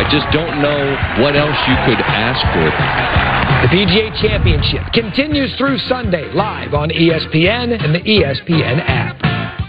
just don't know what else you could ask for. The PGA Championship continues through Sunday, live on ESPN and the ESPN app.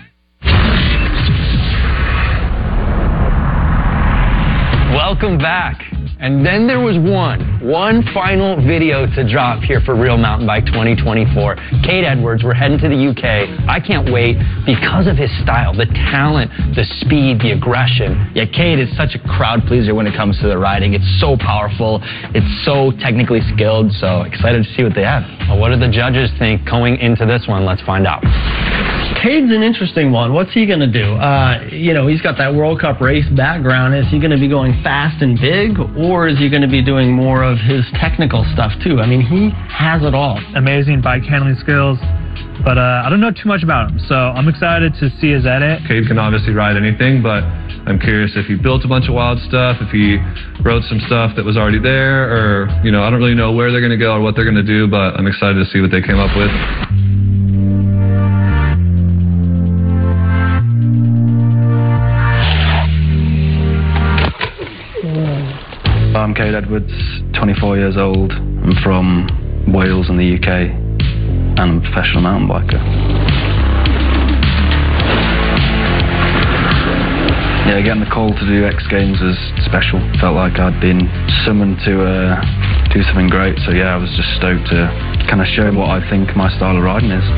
Welcome back. And then there was one final video to drop here for Real Mountain Bike 2024. Cade Edwards, we're heading to the UK. I can't wait because of his style, the talent, the speed, the aggression. Yeah, Cade is such a crowd pleaser when it comes to the riding. It's so powerful. It's so technically skilled. So excited to see what they have. Well, what do the judges think going into this one? Let's find out. Cade's an interesting one. What's he going to do? He's got that World Cup race background. Is he going to be going fast and big, or is he going to be doing more of his technical stuff, too? I mean, he has it all. Amazing bike handling skills, but I don't know too much about him, so I'm excited to see his edit. Cade can obviously ride anything, but I'm curious if he built a bunch of wild stuff, if he wrote some stuff that was already there, or, I don't really know where they're going to go or what they're going to do, but I'm excited to see what they came up with. I'm Cade Edwards, 24 years old. I'm from Wales in the UK, and I'm a professional mountain biker. Yeah, getting the call to do X Games was special. Felt like I'd been summoned to do something great, so yeah, I was just stoked to kind of show what I think my style of riding is.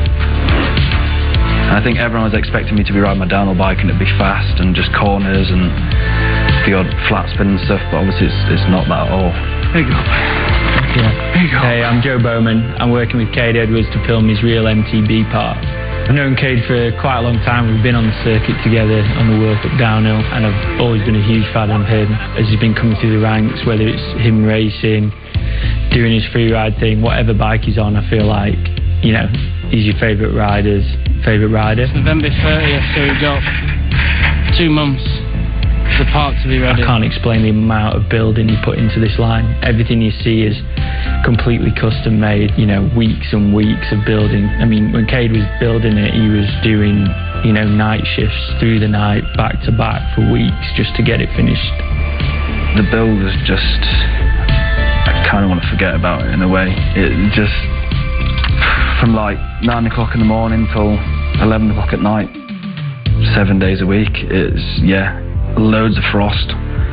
And I think everyone was expecting me to be riding my downhill bike and it'd be fast and just corners and the odd flat spin and stuff, but obviously it's not that at all. There you go. Yeah. There you go. Hey, I'm Joe Bowman. I'm working with Cade Edwards to film his Real MTB part. I've known Cade for quite a long time. We've been on the circuit together on the World Cup downhill, and I've always been a huge fan of him as he's been coming through the ranks, whether it's him racing, doing his free ride thing, whatever bike he's on. I feel like, he's your favourite rider's favourite rider. It's November 30th, so we've got 2 months. The part to be ready. I can't explain the amount of building you put into this line. Everything you see is completely custom made, weeks and weeks of building. I mean, when Cade was building it, he was doing, night shifts through the night, back to back for weeks just to get it finished. The build was just, I kind of want to forget about it in a way. It just, from like 9 o'clock in the morning till 11 o'clock at night, 7 days a week, it's, loads of frost,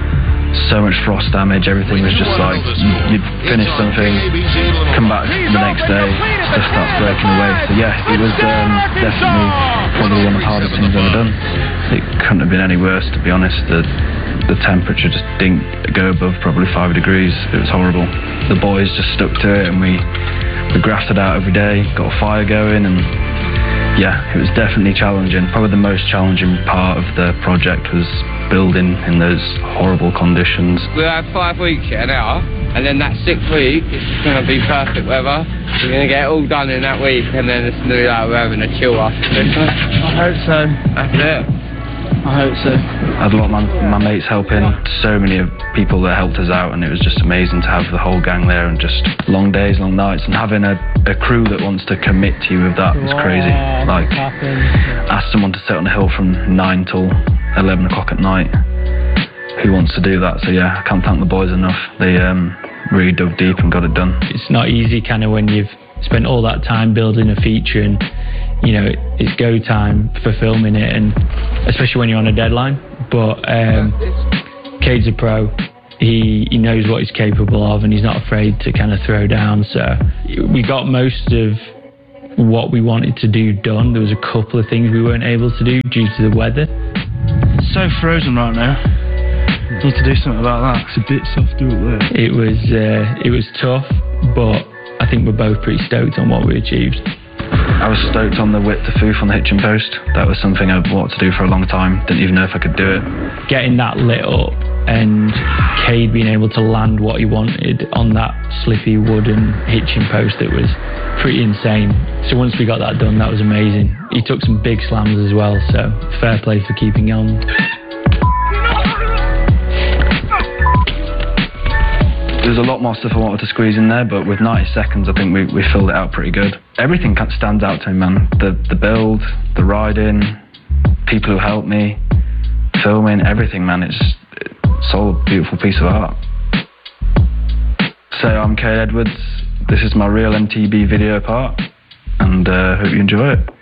so much frost damage. Everything was just like you'd finish something, come back the next day, stuff starts breaking away. So it was definitely probably one of the hardest things I've ever done. It couldn't have been any worse, to be honest. The temperature just didn't go above probably 5 degrees. It was horrible. The boys just stuck to it, and we grafted out every day, got a fire going, and it was definitely challenging. Probably the most challenging part of the project was building in those horrible conditions. We'll have 5 weeks now, and then that 6th week it's going to be perfect weather. We're going to get it all done in that week, and then it's going to be like we're having a chill after Christmas. I hope so. That's it. I hope so. I had a lot of my mates helping, so many of people that helped us out, and it was just amazing to have the whole gang there, and just long days, long nights, and having a crew that wants to commit to you with that is crazy. Like, ask someone to sit on a hill from 9 till 11 o'clock at night. Who wants to do that? So I can't thank the boys enough. They really dug deep and got it done. It's not easy kind of when you've spent all that time building a feature and it's go time for filming it, and especially when you're on a deadline. But Cade's a pro. He knows what he's capable of, and he's not afraid to kind of throw down. So we got most of what we wanted to do done. There was a couple of things we weren't able to do due to the weather. It's so frozen right now. Need to do something about that. It's a bit softer up there. It was tough, but I think we're both pretty stoked on what we achieved. I was stoked on the width of Foof on the hitching post. That was something I've wanted to do for a long time. Didn't even know if I could do it. Getting that lit up and Cade being able to land what he wanted on that slippy wooden hitching post, it was pretty insane. So once we got that done, that was amazing. He took some big slams as well, so fair play for keeping on. There's a lot more stuff I wanted to squeeze in there, but with 90 seconds, I think we filled it out pretty good. Everything kind of stands out to me, man. The build, the riding, people who helped me, filming, everything, man. soul, beautiful piece of art. So I'm Cade Edwards. This is my real MTB video part, and hope you enjoy it.